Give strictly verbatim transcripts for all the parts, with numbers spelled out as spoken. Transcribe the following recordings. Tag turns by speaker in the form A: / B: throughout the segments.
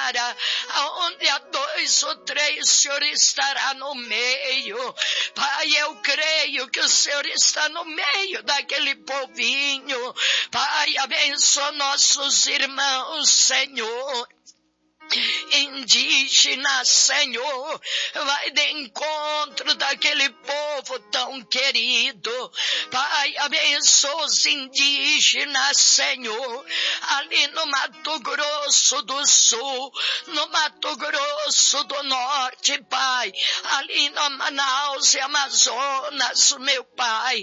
A: declara, aonde há dois ou três, o Senhor estará no meio. Pai, eu creio que o Senhor está no meio daquele povinho. Pai, abençoa nossos irmãos, Senhor. Indígena, Senhor, vai de encontro daquele povo tão querido. Pai, abençoa os indígenas, Senhor, ali no Mato Grosso do Sul, no Mato Grosso do Norte, Pai, ali no Manaus e Amazonas, meu Pai.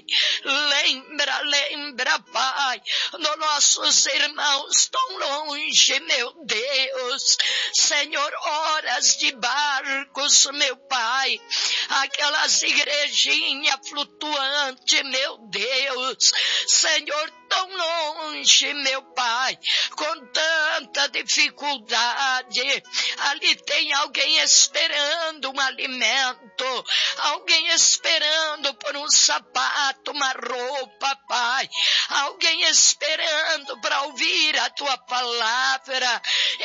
A: Lembra, lembra, Pai, dos nossos irmãos tão longe, meu Deus. Senhor, horas de barcos, meu Pai, aquelas igrejinhas flutuantes, meu Deus, Senhor, tão longe, meu Pai, com tanta dificuldade, ali tem alguém esperando um alimento, alguém esperando por um sapato, uma roupa, Pai, alguém esperando para ouvir a Tua palavra.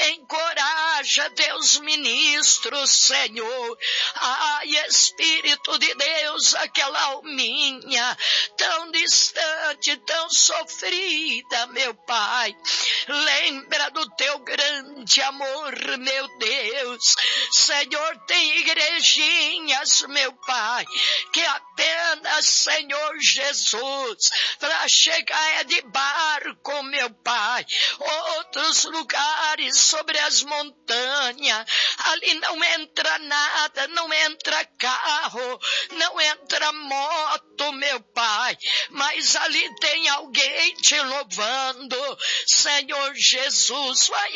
A: Encoraja, Deus, ministros, Senhor. Ai, Espírito de Deus, aquela alminha tão distante, tão sofrida, meu Pai, lembra do Teu grande amor, meu Deus. Senhor, tem igrejinhas, meu Pai, que apenas, Senhor Jesus, para chegar é de barco, meu Pai. Outros lugares sobre as montanhas, ali não entra nada, não entra carro, não entra moto, meu Pai, mas ali tem alguém te louvando. Senhor Jesus, vai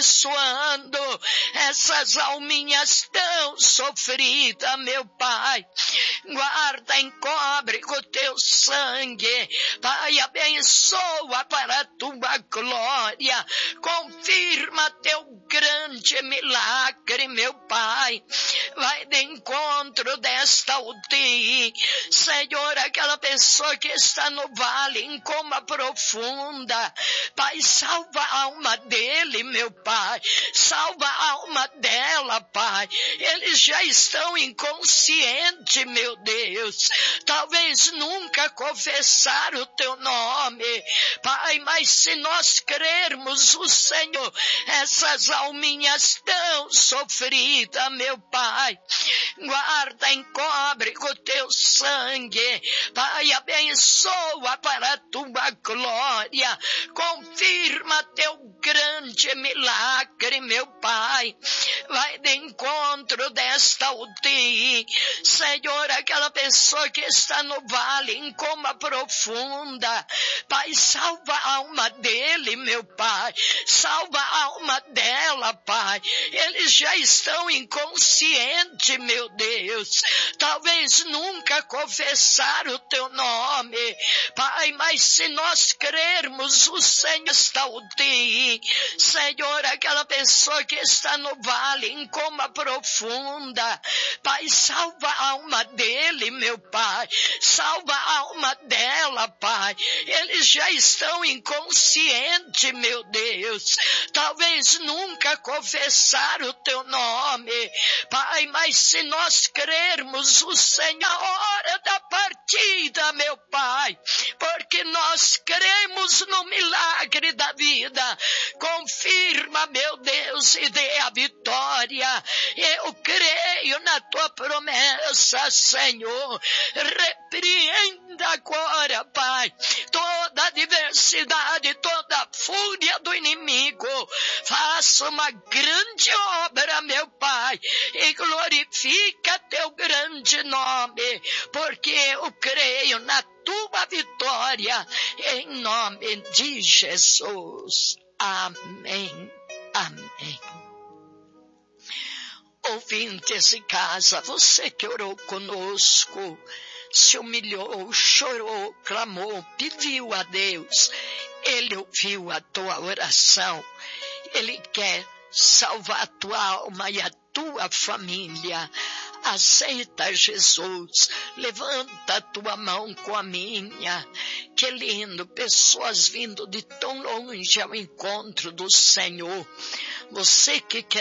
A: abençoando essas alminhas tão sofridas, meu Pai. Guarda, encobre com o Teu sangue, Pai, abençoa para a Tua glória. Confirma Teu grande milagre, meu Pai. Vai de encontro desta U T I, Senhor, aquela pessoa que está no vale, em coma profunda, Pai, salva a alma dele, meu Pai, salva a alma dela, Pai. Eles já estão inconscientes, meu Deus, talvez nunca confessaram o Teu nome, Pai, mas se nós crermos o Senhor, essas alminhas tão sofridas, meu Pai, guarda, encobre com o Teu sangue, Pai, abençoa para a Tua glória. Confirma Teu grande milagre, meu Pai. Vai de encontro desta U T I, Senhor, aquela pessoa que está no vale, em coma profunda, Pai, salva a alma dele, meu Pai, salva a alma dela, Pai. Eles já estão inconscientes, meu Deus, talvez nunca confessaram o Teu nome, Pai, mas se nós crermos o Senhor, esta U T I, Senhor, aquela pessoa que está no vale, em coma profunda, Pai, salva a alma dele, meu Pai, salva a alma dela, Pai. Eles já estão inconscientes, meu Deus, talvez nunca confessaram o Teu nome, Pai, mas se nós crermos o Senhor, a hora da partida, meu Pai, porque nós cremos no milagre da vida. Confirma, meu Deus, e dê a vitória. Eu creio na Tua promessa, Senhor. Repreenda agora, Pai, toda adversidade, toda a fúria do inimigo. Faça uma grande obra, meu Pai, e glorifica Teu grande nome, porque eu creio na Tua vitória, em nome de Jesus. Amém. Amém. Ouvintes de casa, você que orou conosco, se humilhou, chorou, clamou, pediu a Deus, Ele ouviu a tua oração. Ele quer salvar a tua alma e a tua família. Aceita Jesus, levanta a tua mão com a minha. Que lindo, pessoas vindo de tão longe ao encontro do Senhor. Você que quer